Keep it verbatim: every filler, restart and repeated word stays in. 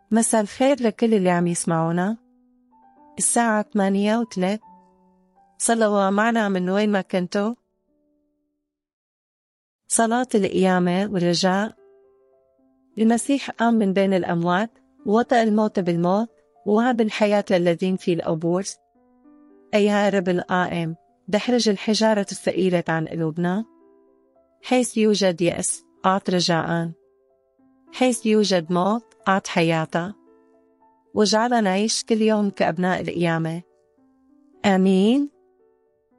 مساء الخير لكل اللي عم يسمعونا. الساعة ثمانية وثلاث. صلوا معنا من وين ما كنتوا. صلاة القيامة والرجاء. المسيح قام من بين الأموات، ووطأ الموت بالموت، ووهب الحياة للذين في القبور. أيها رب القائم، دحرج الحجارة الثقيلة عن قلوبنا. حيث يوجد يأس أعط رجاءً، حيث يوجد موت أعط حياة، واجعلنا نعيش كل يوم كأبناء القيامة. آمين.